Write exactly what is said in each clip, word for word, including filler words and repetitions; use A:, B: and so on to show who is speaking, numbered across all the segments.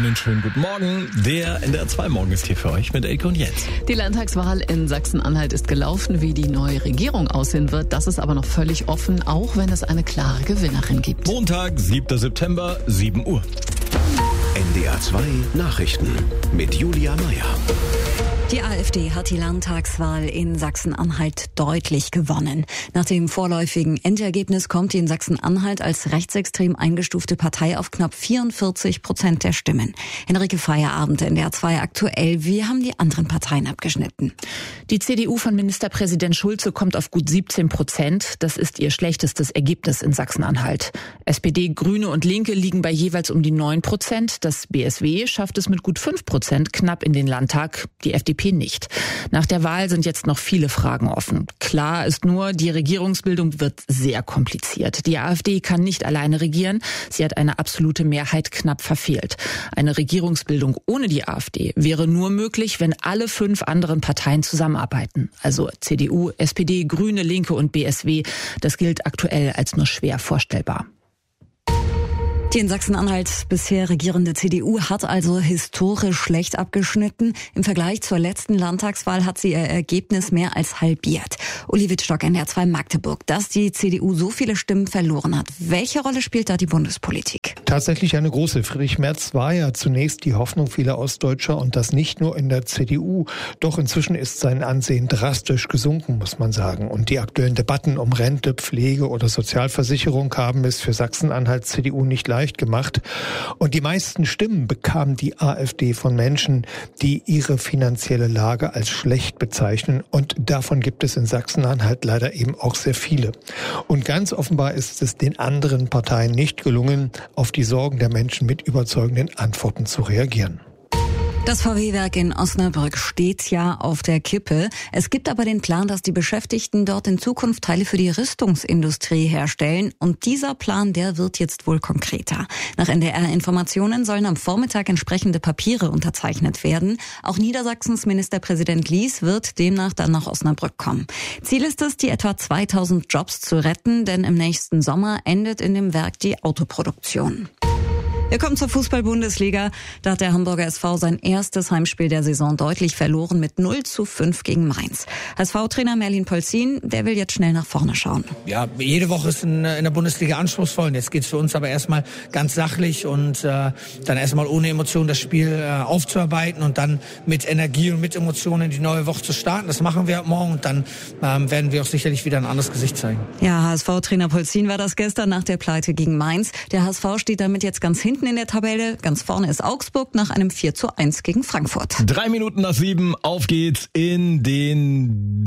A: Einen schönen guten Morgen. Der N D R zwei Morgen ist hier für euch mit Elke und Jens.
B: Die Landtagswahl in Sachsen-Anhalt ist gelaufen. Wie die neue Regierung aussehen wird, das ist aber noch völlig offen, auch wenn es eine klare Gewinnerin gibt.
A: Montag, siebter September, sieben Uhr.
C: N D R zwei Nachrichten mit Julia Meyer.
D: Die AfD hat die Landtagswahl in Sachsen-Anhalt deutlich gewonnen. Nach dem vorläufigen Endergebnis kommt die in Sachsen-Anhalt als rechtsextrem eingestufte Partei auf knapp vierundvierzig Prozent der Stimmen. Henrike Feierabend, N D R zwei aktuell. Wie haben die anderen Parteien abgeschnitten?
E: Die C D U von Ministerpräsident Schulze kommt auf gut siebzehn Prozent. Das ist ihr schlechtestes Ergebnis in Sachsen-Anhalt. S P D, Grüne und Linke liegen bei jeweils um die neun Prozent. Das B S W schafft es mit gut fünf Prozent knapp in den Landtag. Die F D P nicht. Nach der Wahl sind jetzt noch viele Fragen offen. Klar ist nur, die Regierungsbildung wird sehr kompliziert. Die AfD kann nicht alleine regieren. Sie hat eine absolute Mehrheit knapp verfehlt. Eine Regierungsbildung ohne die AfD wäre nur möglich, wenn alle fünf anderen Parteien zusammenarbeiten. Also C D U, S P D, Grüne, Linke und B S W. Das gilt aktuell als nur schwer vorstellbar.
D: Die in Sachsen-Anhalt bisher regierende C D U hat also historisch schlecht abgeschnitten. Im Vergleich zur letzten Landtagswahl hat sie ihr Ergebnis mehr als halbiert. Uli Wittstock, N D R zwei Magdeburg, dass die C D U so viele Stimmen verloren hat. Welche Rolle spielt da die Bundespolitik?
F: Tatsächlich eine große. Friedrich Merz war ja zunächst die Hoffnung vieler Ostdeutscher und das nicht nur in der C D U. Doch inzwischen ist sein Ansehen drastisch gesunken, muss man sagen. Und die aktuellen Debatten um Rente, Pflege oder Sozialversicherung haben es für Sachsen-Anhalt C D U nicht leicht gemacht. Und die meisten Stimmen bekam die AfD von Menschen, die ihre finanzielle Lage als schlecht bezeichnen. Und davon gibt es in Sachsen-Anhalt leider eben auch sehr viele. Und ganz offenbar ist es den anderen Parteien nicht gelungen, auf die Sorgen der Menschen mit überzeugenden Antworten zu reagieren.
D: Das V W-Werk in Osnabrück steht ja auf der Kippe. Es gibt aber den Plan, dass die Beschäftigten dort in Zukunft Teile für die Rüstungsindustrie herstellen. Und dieser Plan, der wird jetzt wohl konkreter. Nach N D R-Informationen sollen am Vormittag entsprechende Papiere unterzeichnet werden. Auch Niedersachsens Ministerpräsident Lies wird demnach dann nach Osnabrück kommen. Ziel ist es, die etwa zweitausend Jobs zu retten, denn im nächsten Sommer endet in dem Werk die Autoproduktion. Wir kommen zur Fußball-Bundesliga. Da hat der Hamburger S V sein erstes Heimspiel der Saison deutlich verloren mit null zu fünf gegen Mainz. S V-Trainer Merlin Polzin, der will jetzt schnell nach vorne schauen.
G: Ja, jede Woche ist in, in der Bundesliga anspruchsvoll. Und jetzt geht's für uns aber erstmal ganz sachlich und äh, dann erstmal ohne Emotionen das Spiel äh, aufzuarbeiten und dann mit Energie und mit Emotionen in die neue Woche zu starten. Das machen wir ab morgen und dann ähm, werden wir auch sicherlich wieder ein anderes Gesicht zeigen.
D: Ja, H S V-Trainer Polzin war das gestern nach der Pleite gegen Mainz. Der H S V steht damit jetzt ganz hinten in der Tabelle. Ganz vorne ist Augsburg nach einem vier zu eins gegen Frankfurt.
A: Drei Minuten nach sieben, auf geht's in den...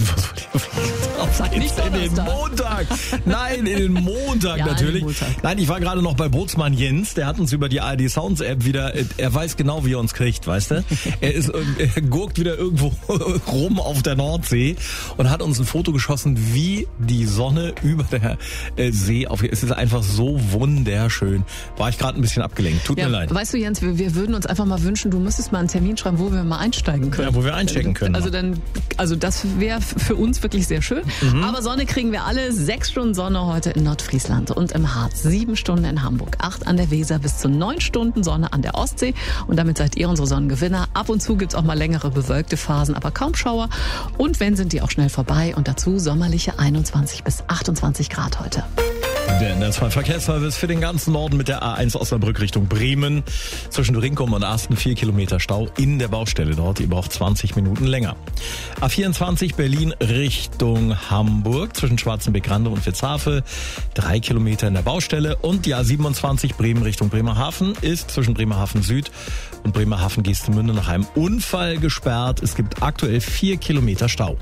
B: Sag nicht
A: in den Montag. Nein, in den Montag
B: ja,
A: natürlich.
B: Den Montag.
A: Nein, ich war gerade noch bei Bootsmann Jens. Der hat uns über die A R D Sounds App wieder, er weiß genau, wie er uns kriegt, weißt du? Er ist, er gurkt wieder irgendwo rum auf der Nordsee und hat uns ein Foto geschossen, wie die Sonne über der See auf. Es ist einfach so wunderschön. War ich gerade ein bisschen abgelenkt. Tut
B: ja,
A: mir leid.
B: Weißt du, Jens, wir, wir würden uns einfach mal wünschen, du müsstest mal einen Termin schreiben, wo wir mal einsteigen können.
A: Ja, wo wir einchecken können.
B: Also dann, also das wäre für uns wirklich sehr schön. Mhm. Aber Sonne kriegen wir alle. Sechs Stunden Sonne heute in Nordfriesland und im Harz. Sieben Stunden in Hamburg. Acht an der Weser bis zu neun Stunden Sonne an der Ostsee. Und damit seid ihr unsere Sonnengewinner. Ab und zu gibt's auch mal längere bewölkte Phasen, aber kaum Schauer. Und wenn, sind die auch schnell vorbei. Und dazu sommerliche einundzwanzig bis achtundzwanzig Grad heute.
A: Der N D R zwei Verkehrsservice für den ganzen Norden mit der A eins Osnabrück Richtung Bremen. Zwischen Rinkum und Asten vier Kilometer Stau in der Baustelle. Dort ihr braucht zwanzig Minuten länger. A vierundzwanzig Berlin Richtung Hamburg. Zwischen Schwarzenbeck-Rande und Witzhafe. Drei Kilometer in der Baustelle. Und die A siebenundzwanzig Bremen Richtung Bremerhaven ist zwischen Bremerhaven Süd und Bremerhaven-Geestemünde nach einem Unfall gesperrt. Es gibt aktuell vier Kilometer Stau.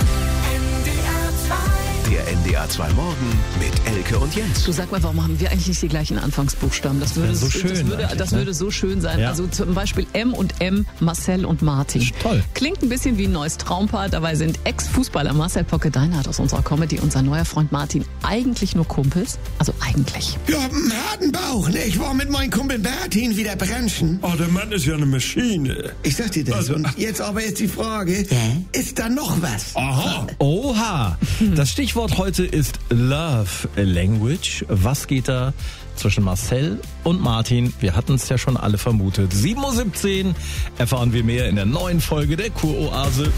C: Der N D R zwei Morgen mit Elke und Jens.
B: Du, sag mal, warum haben wir eigentlich nicht die gleichen Anfangsbuchstaben? Das würde,
A: das so schön
B: das würde, das würde so schön sein.
A: Ja.
B: Also zum Beispiel M und M, Marcel und Martin.
A: Toll.
B: Klingt ein bisschen wie ein neues Traumpaar. Dabei sind Ex-Fußballer Marcel Pocke-Deinhardt aus unserer Comedy und sein neuer Freund Martin eigentlich nur Kumpels. Also eigentlich.
H: Ja, einen harten Bauch, ne? Ich war mit meinem Kumpel Bertin wieder bremsen.
I: Oh, der Mann ist ja eine Maschine.
H: Ich sag dir das. Und jetzt aber jetzt die Frage, ist da noch was?
I: Aha.
A: Oha. Das Stichwort heute ist Love Language. Was geht da zwischen Marcel und Martin. Wir hatten es ja schon alle vermutet. sieben Uhr siebzehn erfahren wir mehr in der neuen Folge der Kuroase.